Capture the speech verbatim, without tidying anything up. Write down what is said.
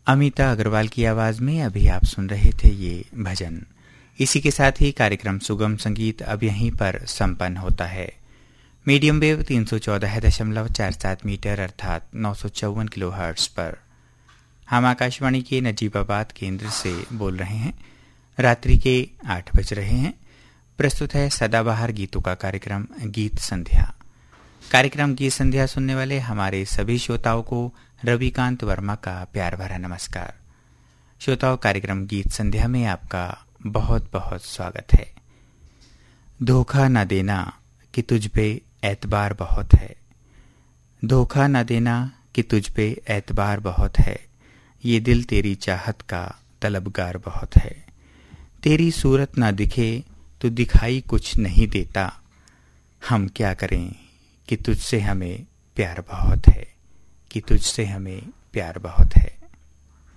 अमिता अग्रवाल की आवाज में अभी आप सुन रहे थे ये भजन। इसी के साथ ही कार्यक्रम सुगम संगीत अब यहीं पर संपन्न होता है। मीडियम वेव तीन सौ चौदह दशमलव चार सात मीटर अर्थात नौ सौ चौवन किलो हर्ट्ज पर हम आकाशवाणी के नजीबाबाद केंद्र से बोल रहे हैं। रात्रि के आठ बज रहे हैं। प्रस्तुत है सदाबहार गीतों का कार्यक्रम गीत संध्या। कार्यक्रम गीत संध्या सुनने वाले हमारे सभी श्रोताओं को रविकांत वर्मा का प्यार भरा नमस्कार। श्रोताओं, कार्यक्रम गीत संध्या में आपका बहुत बहुत स्वागत है। धोखा न देना कि तुझ पे एतबार बहुत है, धोखा न देना कि तुझ पे एतबार बहुत है, ये दिल तेरी चाहत का तलबगार बहुत है। तेरी सूरत ना दिखे तो दिखाई कुछ नहीं देता, हम क्या करें कि तुझसे हमें प्यार बहुत है, कि तुझसे हमें प्यार बहुत है।